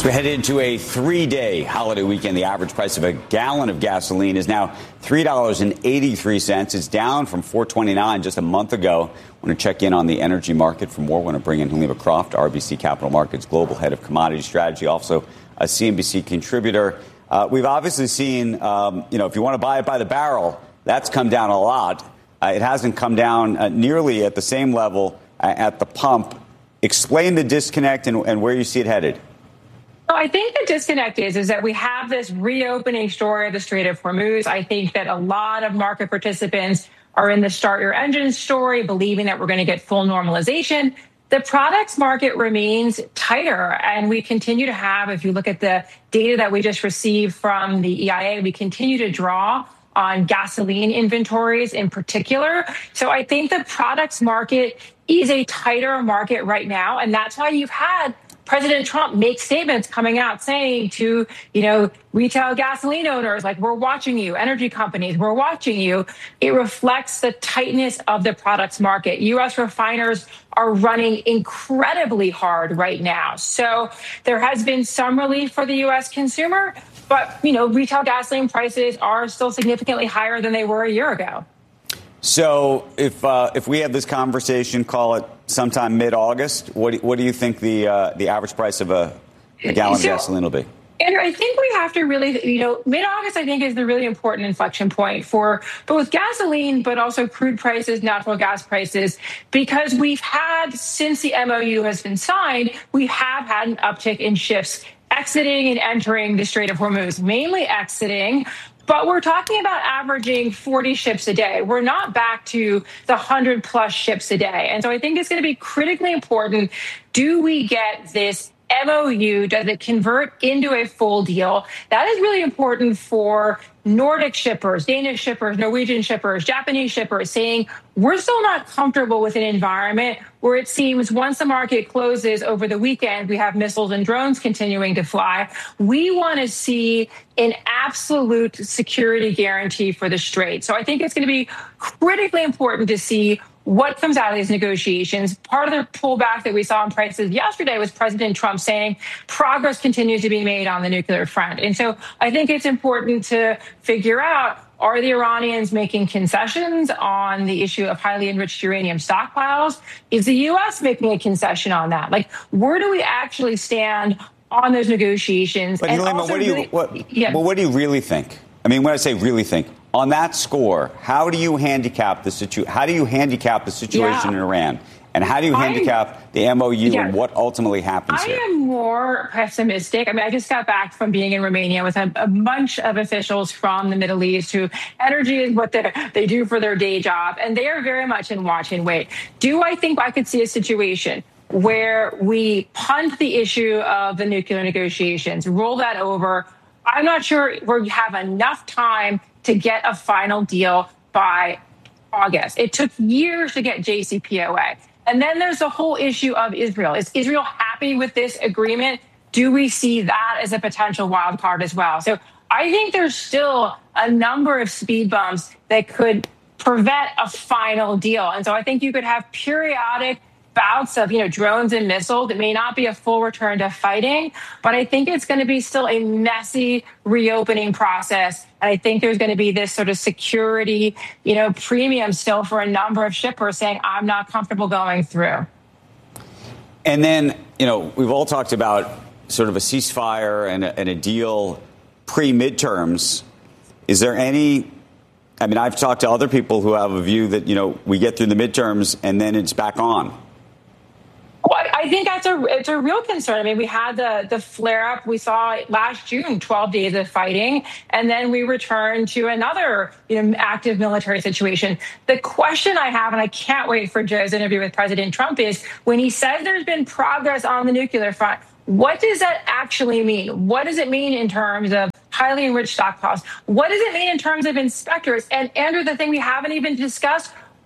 So we head into a 3-day holiday weekend. The average price of a gallon of gasoline is now $3.83. It's down from $4.29 just a month ago. I want to check in on the energy market for more. I want to bring in Helima Croft, RBC Capital Markets Global Head of Commodity Strategy, also a CNBC contributor. We've obviously seen, if you want to buy it by the barrel, that's come down a lot. It hasn't come down nearly at the same level at the pump. Explain the disconnect and where you see it headed. So I think the disconnect is that we have this reopening story of the Strait of Hormuz. I think that a lot of market participants are in the start your engine story, believing that we're going to get full normalization. The products market remains tighter, and we continue to have, if you look at the data that we just received from the EIA, we continue to draw on gasoline inventories in particular. So I think the products market is a tighter market right now, and that's why you've had President Trump make statements coming out saying to, retail gasoline owners, like, we're watching you, energy companies, we're watching you. It reflects the tightness of the products market. U.S. refiners are running incredibly hard right now. So there has been some relief for the U.S. consumer, but, retail gasoline prices are still significantly higher than they were a year ago. So if we have this conversation, call it sometime mid-August, what do you think the average price of a gallon of gasoline will be? And I think we have to really, mid-August, I think, is the really important inflection point for both gasoline, but also crude prices, natural gas prices, because we've had, since the MOU has been signed, we have had an uptick in ships exiting and entering the Strait of Hormuz, mainly exiting. But we're talking about averaging 40 ships a day. We're not back to the 100 plus ships a day. And so I think it's going to be critically important. Do we get this MOU? Does it convert into a full deal? That is really important for Nordic shippers, Danish shippers, Norwegian shippers, Japanese shippers, saying we're still not comfortable with an environment where it seems once the market closes over the weekend, we have missiles and drones continuing to fly. We want to see an absolute security guarantee for the Strait. So I think it's going to be critically important to see what comes out of these negotiations. Part of the pullback that we saw in prices yesterday was President Trump saying progress continues to be made on the nuclear front. And so I think it's important to figure out, are the Iranians making concessions on the issue of highly enriched uranium stockpiles? Is the U.S. making a concession on that? Like, where do we actually stand on those negotiations? But Helima, what do you really think? I mean, when I say really think, on that score, how do you handicap the situation in Iran? And how do you handicap the MOU and what ultimately happens here? I am more pessimistic. I mean, I just got back from being in Romania with a bunch of officials from the Middle East who energy is what they do for their day job. And they are very much in watch and wait. Do I think I could see a situation where we punt the issue of the nuclear negotiations, roll that over? I'm not sure we have enough time to get a final deal by August. It took years to get JCPOA. And then there's the whole issue of Israel. Is Israel happy with this agreement? Do we see that as a potential wild card as well? So I think there's still a number of speed bumps that could prevent a final deal. And so I think you could have periodic bouts of, drones and missiles. It may not be a full return to fighting, but I think it's going to be still a messy reopening process. And I think there's going to be this sort of security, premium still for a number of shippers saying, I'm not comfortable going through. And then, we've all talked about sort of a ceasefire and a deal pre-midterms. Is there any? I mean, I've talked to other people who have a view that, we get through the midterms and then it's back on. Well, I think it's a real concern. I mean, we had the flare-up we saw last June, 12 days of fighting, and then we returned to another active military situation. The question I have, and I can't wait for Joe's interview with President Trump, is when he says there's been progress on the nuclear front, what does that actually mean? What does it mean in terms of highly enriched stockpiles? What does it mean in terms of inspectors? And Andrew, the thing we haven't even discussed,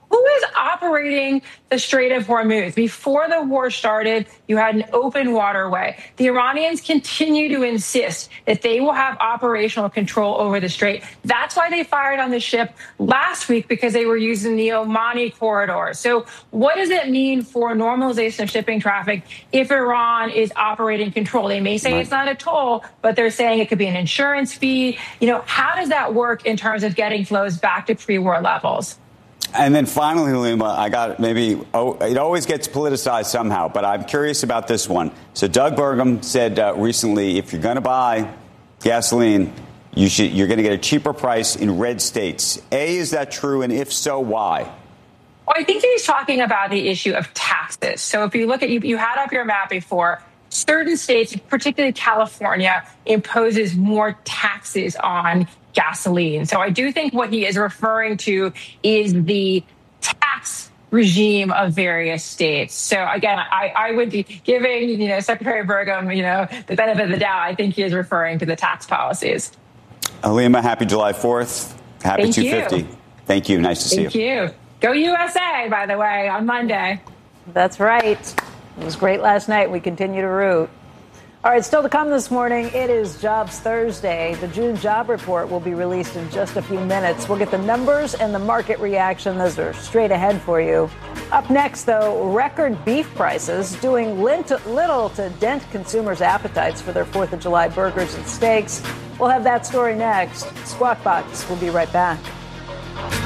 Who is operating the Strait of Hormuz? Before the war started, you had an open waterway. The Iranians continue to insist that they will have operational control over the strait. That's why they fired on the ship last week, because they were using the Omani corridor. So what does it mean for normalization of shipping traffic if Iran is operating control? They may say it's not a toll, but they're saying it could be an insurance fee. How does that work in terms of getting flows back to pre-war levels? And then finally, Halima, it always gets politicized somehow, but I'm curious about this one. So Doug Burgum said recently, if you're going to buy gasoline, you're going to get a cheaper price in red states. Is that true? And if so, why? Well, I think he's talking about the issue of taxes. So if you look at, you had up your map before, certain states, particularly California, imposes more taxes on gasoline. So I do think what he is referring to is the tax regime of various states. So again, I would be giving, Secretary Burgum, the benefit of the doubt. I think he is referring to the tax policies. Halima, happy July 4th. Happy 250. Thank you. Nice to see you. Thank you. Go USA, by the way, on Monday. That's right. It was great last night. We continue to root. All right, still to come this morning, it is Jobs Thursday. The June job report will be released in just a few minutes. We'll get the numbers and the market reaction. Those are straight ahead for you. Up next, though, record beef prices doing little to dent consumers' appetites for their 4th of July burgers and steaks. We'll have that story next. Squawk Box will be right back.